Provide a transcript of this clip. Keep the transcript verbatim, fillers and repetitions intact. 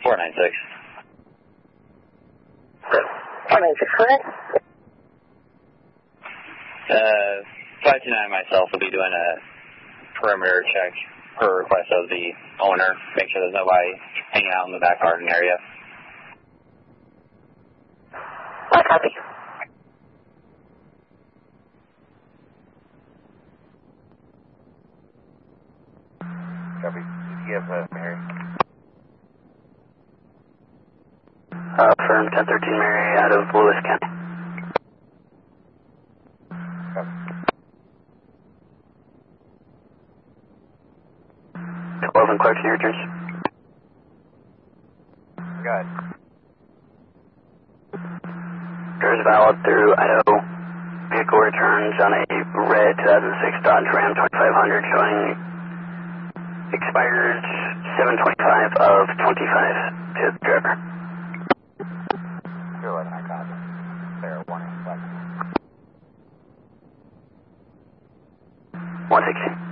four nine six. four nine six, correct? Uh, five two nine myself will be doing a perimeter check per request of the owner. Make sure there's nobody hanging out in the back garden area. I copy. Copy. G F uh, Mary. Uh, firm ten thirteen Mary out of Lewis County. Copy. twelve and Clarkson returns. Go ahead. There's valid through Idaho. Vehicle returns on a red two thousand six Dodge Ram twenty-five hundred showing expires seven twenty-five of twenty-five to the driver. Zero eleven, I copy. There, one, one. one sixteen.